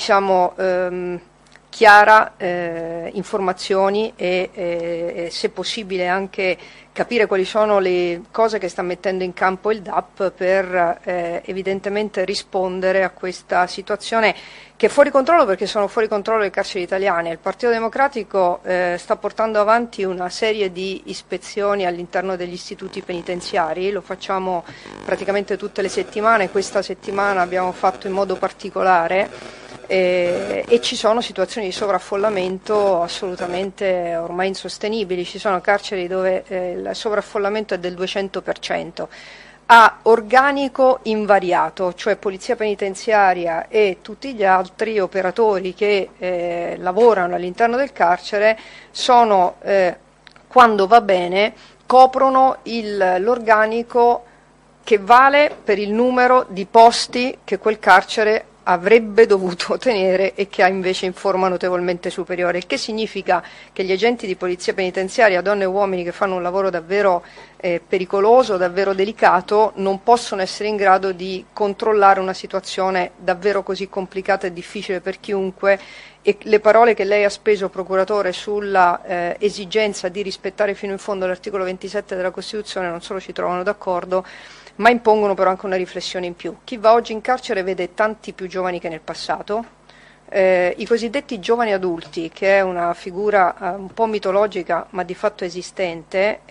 chiara informazioni e se possibile anche capire quali sono le cose che sta mettendo in campo il DAP per evidentemente rispondere a questa situazione che è fuori controllo, perché sono fuori controllo le carceri italiane. Il Partito Democratico sta portando avanti una serie di ispezioni all'interno degli istituti penitenziari, lo facciamo praticamente tutte le settimane, questa settimana abbiamo fatto in modo particolare e ci sono situazioni di sovraffollamento assolutamente ormai insostenibili. Ci sono carceri dove il sovraffollamento è del 200%, a organico invariato, cioè polizia penitenziaria e tutti gli altri operatori che lavorano all'interno del carcere sono, quando va bene, coprono l'organico che vale per il numero di posti che quel carcere avrebbe dovuto tenere e che ha invece in forma notevolmente superiore, il che significa che gli agenti di polizia penitenziaria, donne e uomini che fanno un lavoro davvero pericoloso, davvero delicato, non possono essere in grado di controllare una situazione davvero così complicata e difficile per chiunque, e le parole che lei ha speso, procuratore, sulla esigenza di rispettare fino in fondo l'articolo 27 della Costituzione non solo ci trovano d'accordo, ma impongono però anche una riflessione in più. Chi va oggi in carcere vede tanti più giovani che nel passato, i cosiddetti giovani adulti, che è una figura un po' mitologica ma di fatto esistente,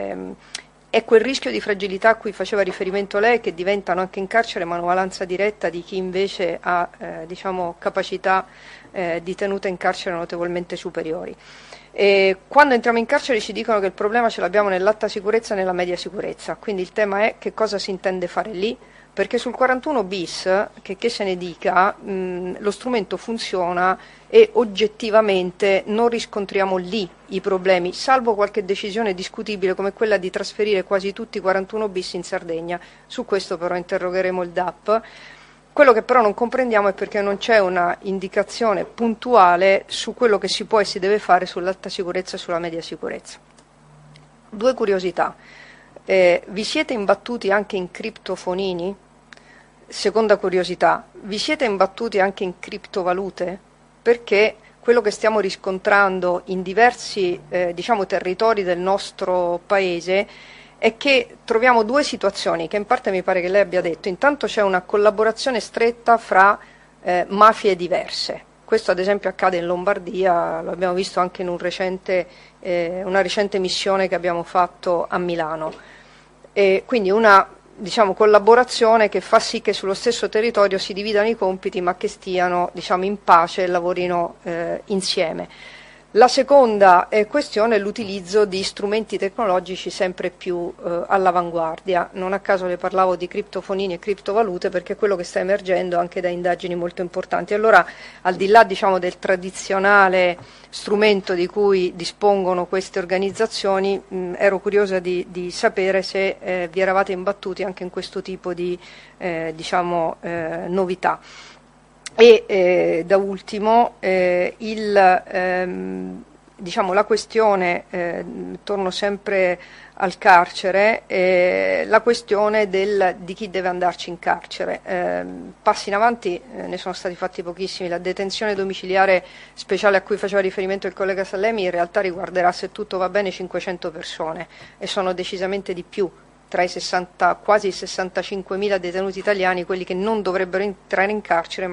è quel rischio di fragilità a cui faceva riferimento lei, che diventano anche in carcere manovalanza diretta di chi invece ha capacità di tenuta in carcere notevolmente superiori. Quando entriamo in carcere ci dicono che il problema ce l'abbiamo nell'alta sicurezza e nella media sicurezza, quindi il tema è che cosa si intende fare lì, perché sul 41 bis, che se ne dica, lo strumento funziona e oggettivamente non riscontriamo lì i problemi, salvo qualche decisione discutibile come quella di trasferire quasi tutti i 41 bis in Sardegna. Su questo però interrogheremo il DAP. Quello che però non comprendiamo è perché non c'è una indicazione puntuale su quello che si può e si deve fare sull'alta sicurezza e sulla media sicurezza. Due curiosità. Vi siete imbattuti anche in criptofonini? Seconda curiosità. Vi siete imbattuti anche in criptovalute? Perché quello che stiamo riscontrando in diversi territori del nostro Paese è che troviamo due situazioni che in parte mi pare che lei abbia detto. Intanto c'è una collaborazione stretta fra mafie diverse. Questo ad esempio accade in Lombardia, lo abbiamo visto anche in una recente missione che abbiamo fatto a Milano. Quindi una diciamo, collaborazione che fa sì che sullo stesso territorio si dividano i compiti ma che stiano, diciamo, in pace e lavorino insieme. La seconda questione è l'utilizzo di strumenti tecnologici sempre più all'avanguardia. Non a caso le parlavo di criptofonini e criptovalute perché è quello che sta emergendo anche da indagini molto importanti. Allora, al di là, diciamo, del tradizionale strumento di cui dispongono queste organizzazioni, ero curiosa di sapere se vi eravate imbattuti anche in questo tipo di novità. E da ultimo la questione, torno sempre al carcere, la questione di chi deve andarci in carcere. Passi in avanti ne sono stati fatti pochissimi. La detenzione domiciliare speciale a cui faceva riferimento il collega Sallemi in realtà riguarderà, se tutto va bene, 500 persone e sono decisamente di più tra i quasi 65.000 detenuti italiani quelli che non dovrebbero entrare in carcere